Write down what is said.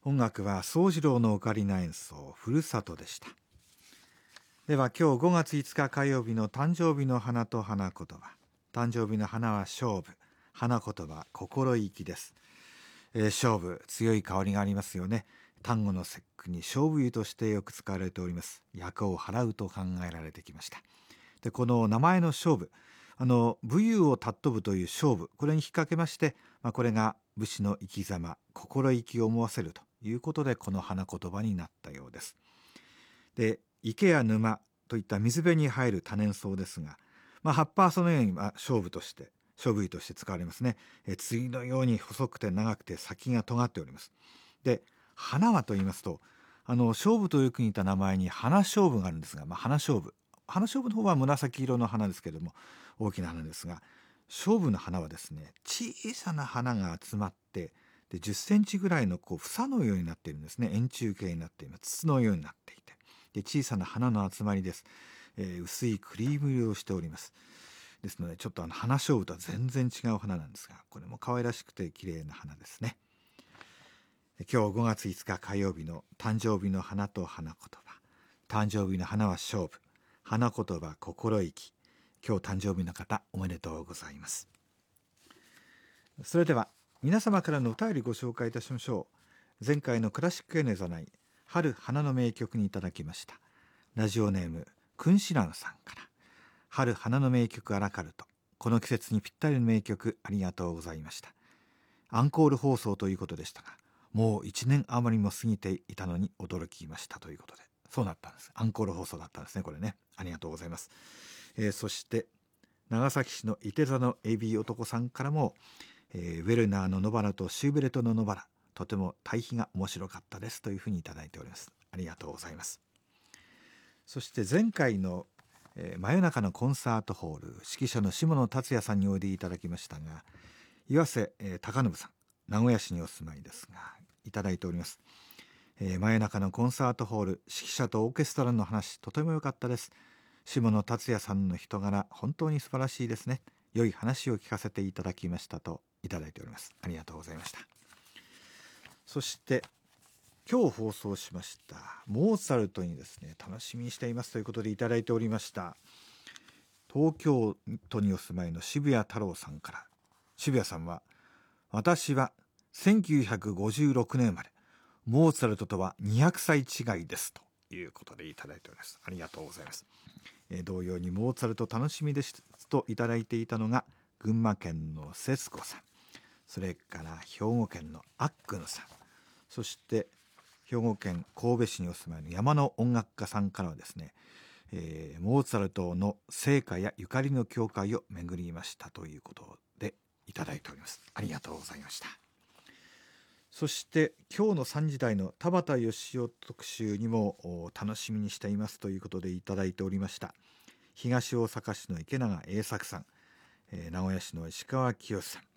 音楽は宗次郎のオカリナ演奏ふるさとでした。では今日5月5日火曜日の誕生日の花と花言葉。誕生日の花は勝負、花言葉心意気です。勝負、強い香りがありますよね。端午の節句に勝負湯としてよく使われております。厄を払うと考えられてきました。でこの名前の勝負、武勇を尊ぶという勝負、これに引っ掛けまして、これが武士の生き様、心意気を思わせるということでこの花言葉になったようです。で池や沼といった水辺に生える多年草ですが、葉っぱはそのように勝負湯として使われますね。次のように細くて長くて先が尖っております。で花はと言いますと、勝負とよく似た名前に花勝負があるんですが、花勝負の方は紫色の花ですけれども大きな花ですが、勝負の花はですね、小さな花が集まってで10センチぐらいの房のようになっているんですね。円柱形になっています。筒のようになっていて、で小さな花の集まりです。薄いクリーム色をしております。ですのでちょっと花勝負とは全然違う花なんですが、これも可愛らしくて綺麗な花ですね。今日5月5日火曜日の誕生日の花と花言葉。誕生日の花は勝負、花言葉心意気。今日誕生日の方おめでとうございます。それでは皆様からのお便りご紹介いたしましょう。前回のクラシックへのざない春花の名曲にいただきました。ラジオネームくんしらんさんから、春花の名曲アラカルト、この季節にぴったりの名曲ありがとうございました。アンコール放送ということでしたが、もう1年余りも過ぎていたのに驚きましたということで、そうなったんです。アンコール放送だったんですね、これね。ありがとうございます。そして長崎市のいて座のエビ男さんからも、ウェルナーの野花とシューベルトの野花、とても対比が面白かったですというふうにいただいております。ありがとうございます。そして前回の、真夜中のコンサートホール、指揮者の下野達也さんにおいでいただきましたが、岩瀬、貴信さん、名古屋市にお住まいですがいただいております。真夜中のコンサートホール、指揮者とオーケストラの話とても良かったです。下野達也さんの人柄本当に素晴らしいですね。良い話を聞かせていただきましたといただいております。ありがとうございました。そして今日放送しましたモーツァルトにですね、楽しみにしていますということでいただいておりました。東京都にお住まいの渋谷太郎さんから、渋谷さんは、私は1956年生まれ、モーツァルトとは200歳違いですということでいただいております。ありがとうございます。同様にモーツァルト楽しみですといただいていたのが群馬県の節子さん、それから兵庫県のあっくんさん、そして兵庫県神戸市にお住まいの山の音楽家さんからはですね、モーツァルトの聖歌やゆかりの教会を巡りましたということでいただいております。ありがとうございました。そして今日の3時台の田畑義雄特集にも楽しみにしていますということでいただいておりました。東大阪市の池永栄作さん、名古屋市の石川清さん、